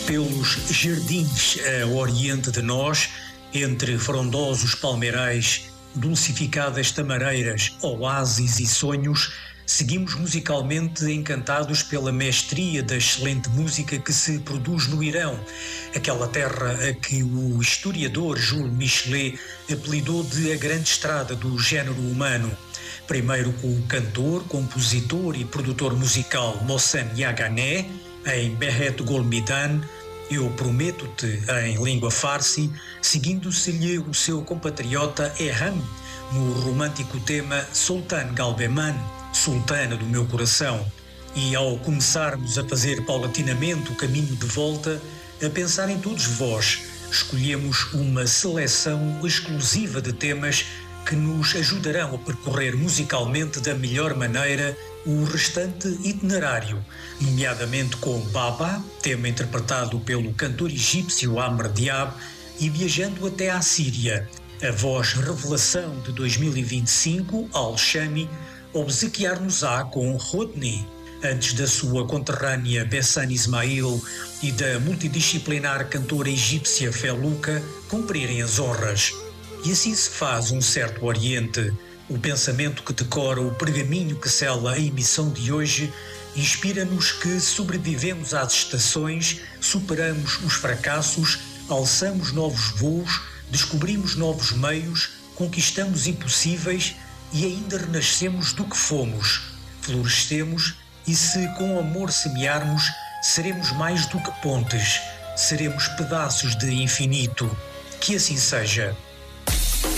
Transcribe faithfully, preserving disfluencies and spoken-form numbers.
Pelos jardins a oriente de nós, entre frondosos palmeirais, dulcificadas tamareiras, oásis e sonhos, seguimos musicalmente encantados pela mestria da excelente música que se produz no Irão, aquela terra a que o historiador Jules Michelet apelidou de a grande estrada do género humano. Primeiro com o cantor, compositor e produtor musical Mohsen Yaganeh, em Behet Golmidan, Eu Prometo-te, em língua farsi, seguindo-se-lhe o seu compatriota Erham, no romântico tema Sultan Galbeman, Sultana do meu coração. E ao começarmos a fazer paulatinamente o caminho de volta, a pensar em todos vós, escolhemos uma seleção exclusiva de temas que nos ajudarão a percorrer musicalmente da melhor maneira o restante itinerário, nomeadamente com Baba, tema interpretado pelo cantor egípcio Amr Diab, e viajando até à Síria, a voz revelação de dois mil e vinte e cinco, Al-Shami, obsequiar-nos-á com Rodney, antes da sua conterrânea Bessan Ismail e da multidisciplinar cantora egípcia Feluca cumprirem as honras. E assim se faz um certo Oriente. O pensamento que decora o pergaminho que sela a emissão de hoje inspira-nos que sobrevivemos às estações, superamos os fracassos, alçamos novos voos, descobrimos novos meios, conquistamos impossíveis e ainda renascemos do que fomos. Florescemos e, se com amor semearmos, seremos mais do que pontes, seremos pedaços de infinito. Que assim seja.